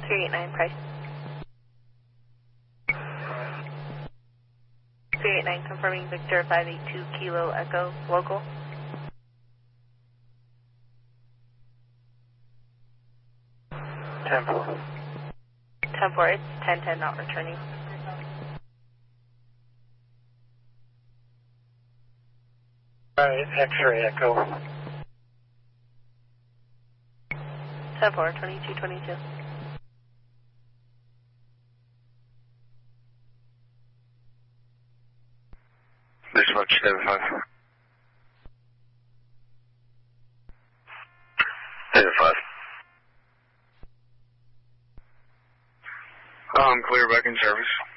389 price. 389 confirming Victor 582 Kilo Echo local. 10-4. 10-4, it's 10-10 not returning. Alright, X-ray Echo. 10-4, 2222. This is about 75. 75. Clear back in service.